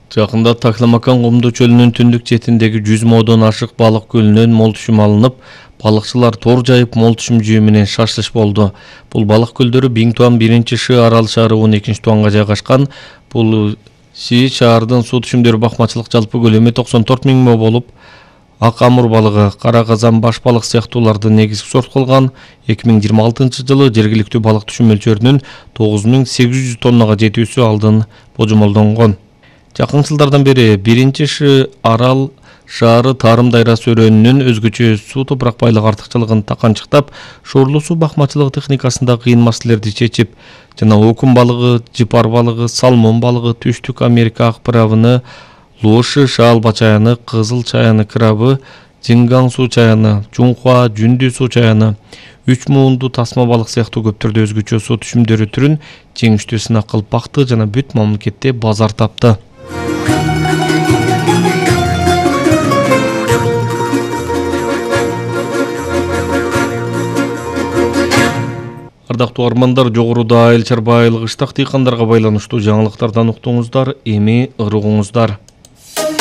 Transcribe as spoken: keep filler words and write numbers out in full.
Жакында Такламакан Кумду чөлүнүн түндүк четиндеги жүз модон ашык балык көлүнөн мол түшүм алынып, балыкчылар тор жайып мол түшүм жөө менен шашлыш болду. Бул балык көлдөрү Биңтуан биринчи Ш арал шаары он экинчи туанга жайгашкан. Бул Си шаардын суу түшүмдөрү бакмачылык жалпы көлөмү токсон төрт миң мо болуп, ак амур балыгы, кара казан, баш балык сыяктууларды негизги сорт кылган. эки миң жыйырма алтынчы жылы жергиликтүү балык түшүм мөлчөрүнүн тогуз миң сегиз жүз тоннага жетүүсү алдын божомолдонгон. Жакын жылдардан бери биринчи Ш арал шаары тарым дайрасы өрөөнүнүн өзгөчө суу топурак байлык артыкчылыгын таканчыктап, шоорлуу суу бакмачылыгы техникасында кыйын маселелерди чечип, жана окун балыгы, жыпар балыгы, салмон балыгы, түштүк Америка ак пырабыны, лоши шаалба чаяны, кызыл чаяны крабы, жинган суу чаяны, жунхуа, жүндү суу чаяны, үч муунду тасма балык сыяктуу көптөрдө өзгөчө суу түшүмдөрү түрүн жеңиштүү сынак кылып бакты жана бүт мамлекетте базар тапты. Ардактуу армандар, жогоруда Айыл Чарба айыл кыштак дыйкандарга байланыштуу жаңылыктардан уктуңуздар, эми ырыгыңыздар.